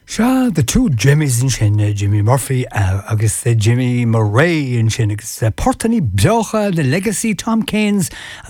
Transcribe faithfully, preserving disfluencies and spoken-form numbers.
Se the two Jimmys in sin uh, Jimmy Murphy uh, agus uh, Jimmy Murray in sin agus uh, Portany Biocha, the Legacy Tom Keynes